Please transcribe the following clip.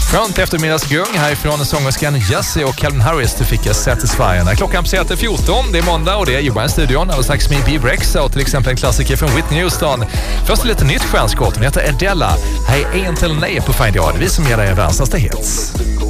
Skönt eftermiddagsgung härifrån sångerskan Jessie och Calvin Harris. Du fick Satisfyer. När klockan passerar 14, det är måndag och det är Johan i studion. Alldeles strax med B-Brex och till exempel en klassiker från Whitney Houston. Först lite nytt stjärnskott. Hon heter Adela. Här är en till nej på Find Yard. Vi som ger dig världens hits.